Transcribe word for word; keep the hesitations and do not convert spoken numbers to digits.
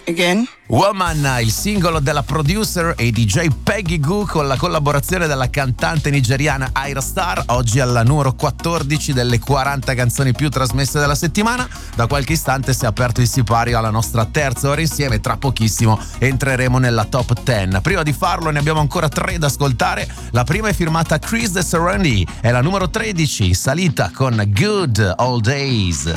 Again. Woman, il singolo della producer e D J Peggy Gou con la collaborazione della cantante nigeriana Ayra Starr, oggi alla numero quattordici delle quaranta canzoni più trasmesse della settimana. Da qualche istante si è aperto il sipario alla nostra terza ora insieme, tra pochissimo entreremo nella top dieci. Prima di farlo ne abbiamo ancora tre da ascoltare. La prima è firmata Chris De Serenity, è la numero tredici, salita con Good Old Days.